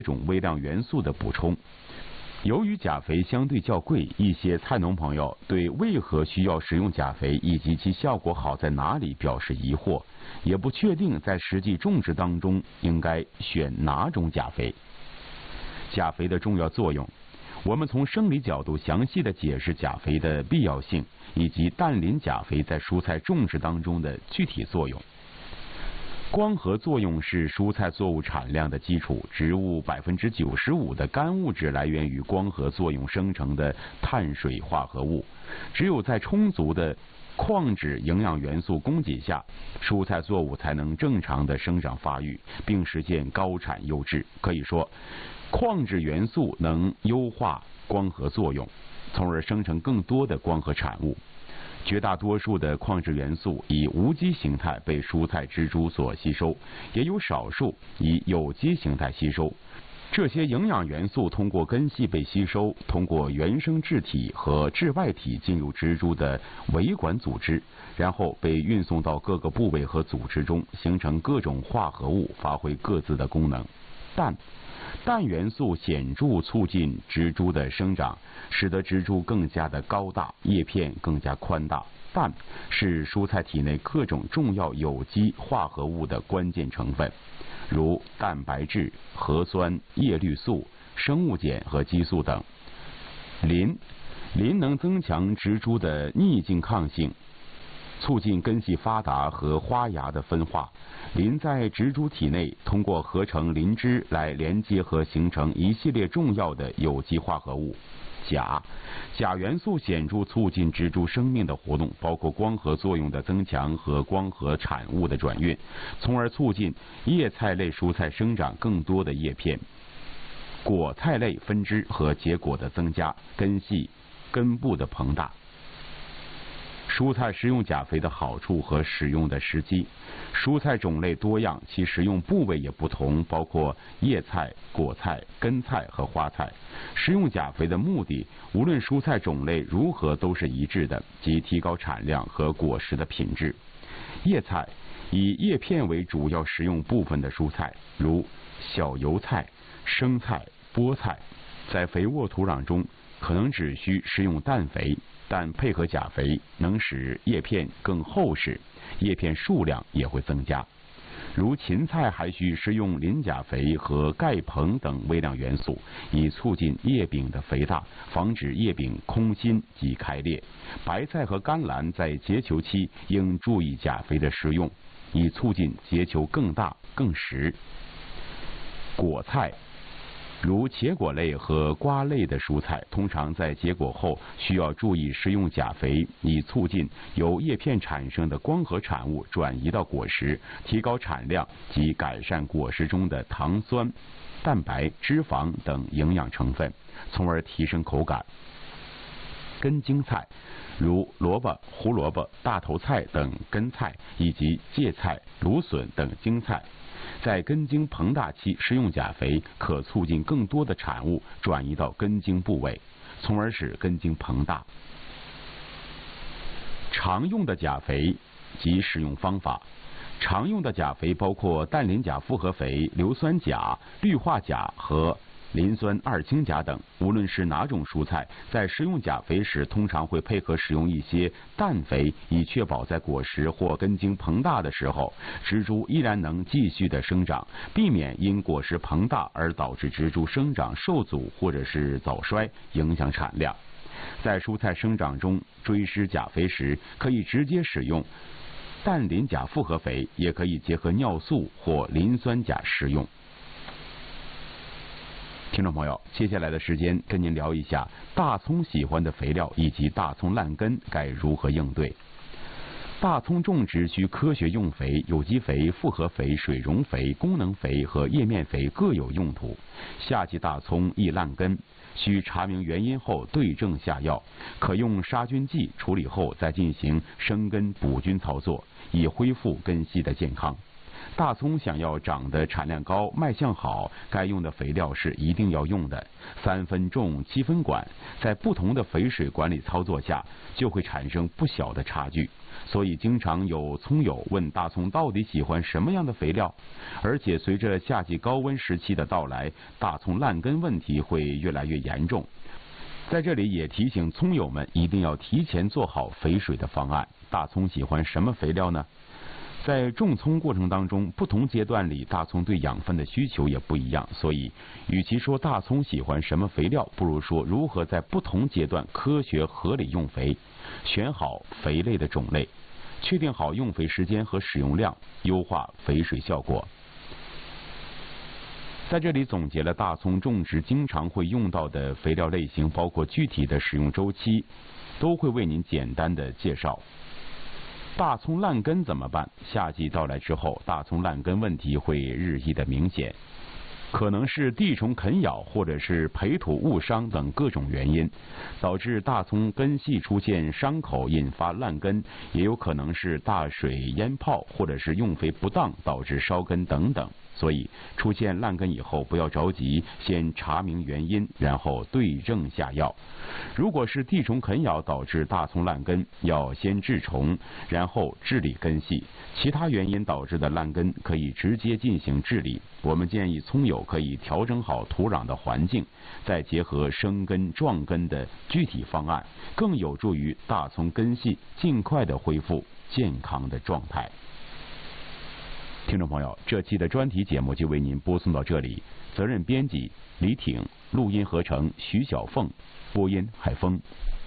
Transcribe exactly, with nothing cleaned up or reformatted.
种微量元素的补充。由于钾肥相对较贵，一些菜农朋友对为何需要使用钾肥以及其效果好在哪里表示疑惑，也不确定在实际种植当中应该选哪种钾肥。钾肥的重要作用，我们从生理角度详细的解释钾肥的必要性，以及氮磷钾肥在蔬菜种植当中的具体作用。光合作用是蔬菜作物产量的基础，植物百分之九十五的干物质来源于光合作用生成的碳水化合物。只有在充足的矿质营养元素供给下，蔬菜作物才能正常的生长发育，并实现高产优质。可以说，矿质元素能优化光合作用，从而生成更多的光合产物。绝大多数的矿质元素以无机形态被蔬菜植株所吸收，也有少数以有机形态吸收。这些营养元素通过根系被吸收，通过原生质体和质外体进入植株的维管组织，然后被运送到各个部位和组织中，形成各种化合物，发挥各自的功能。氮氮元素显著促进植株的生长，使得植株更加的高大，叶片更加宽大。氮是蔬菜体内各种重要有机化合物的关键成分，如蛋白质、核酸、叶绿素、生物碱和激素等。磷磷能增强植株的逆境抗性，促进根系发达和花芽的分化。磷在植株体内通过合成磷脂来连接和形成一系列重要的有机化合物。钾钾元素显著促进植株生命的活动，包括光合作用的增强和光合产物的转运，从而促进叶菜类蔬菜生长更多的叶片、果菜类分支和结果的增加，根系根部的膨大。蔬菜食用钾肥的好处和使用的时机。蔬菜种类多样，其食用部位也不同，包括叶菜、果菜、根菜和花菜。食用钾肥的目的，无论蔬菜种类如何都是一致的，即提高产量和果实的品质。叶菜以叶片为主要食用部分的蔬菜，如小油菜、生菜、菠菜，在肥沃土壤中可能只需施用氮肥，但配合钾肥能使叶片更厚实，叶片数量也会增加。如芹菜还需施用磷钾肥和钙硼等微量元素，以促进叶柄的肥大，防止叶柄空心及开裂。白菜和甘蓝在结球期应注意钾肥的施用，以促进结球更大更实。果菜如茄果类和瓜类的蔬菜，通常在结果后需要注意施用钾肥，以促进由叶片产生的光合产物转移到果实，提高产量及改善果实中的糖酸、蛋白、脂肪等营养成分，从而提升口感。根茎菜如萝卜、胡萝卜、大头菜等根菜，以及芥菜、芦笋等茎菜，在根茎膨大期施用钾肥，可促进更多的产物转移到根茎部位，从而使根茎膨大。常用的钾肥及使用方法。常用的钾肥包括氮磷钾复合肥、硫酸钾、氯化钾和磷酸二氢钾等。无论是哪种蔬菜，在食用钾肥时，通常会配合使用一些氮肥，以确保在果实或根茎膨大的时候，植株依然能继续的生长，避免因果实膨大而导致植株生长受阻或者是早衰，影响产量。在蔬菜生长中追施钾肥时，可以直接使用氮磷钾复合肥，也可以结合尿素或磷酸钾食用。听众朋友，接下来的时间跟您聊一下大葱喜欢的肥料以及大葱烂根该如何应对。大葱种植需科学用肥，有机肥、复合肥、水溶肥、功能肥和叶面肥各有用途。夏季大葱易烂根，需查明原因后对症下药，可用杀菌剂处理后再进行生根补菌操作，以恢复根系的健康。 大葱想要长得产量高、卖相好，该用的肥料是一定要用的，三分种七分管，在不同的肥水管理操作下，就会产生不小的差距。所以经常有葱友问大葱到底喜欢什么样的肥料，而且随着夏季高温时期的到来，大葱烂根问题会越来越严重。在这里也提醒葱友们一定要提前做好肥水的方案。大葱喜欢什么肥料呢？在种葱过程当中，不同阶段里大葱对养分的需求也不一样，所以与其说大葱喜欢什么肥料，不如说如何在不同阶段科学合理用肥，选好肥类的种类，确定好用肥时间和使用量，优化肥水效果。在这里总结了大葱种植经常会用到的肥料类型，包括具体的使用周期，都会为您简单的介绍。大葱烂根怎么办？夏季到来之后，大葱烂根问题会日益的明显，可能是地虫啃咬或者是培土误伤等各种原因，导致大葱根系出现伤口，引发烂根，也有可能是大水淹泡或者是用肥不当导致烧根等等。所以出现烂根以后不要着急，先查明原因，然后对症下药。如果是地虫啃咬导致大葱烂根，要先治虫，然后治理根系。其他原因导致的烂根可以直接进行治理。我们建议葱友可以调整好土壤的环境，再结合生根壮根的具体方案，更有助于大葱根系尽快的恢复健康的状态。听众朋友，这期的专题节目就为您播送到这里，责任编辑李挺，录音合成徐小凤，播音海峰。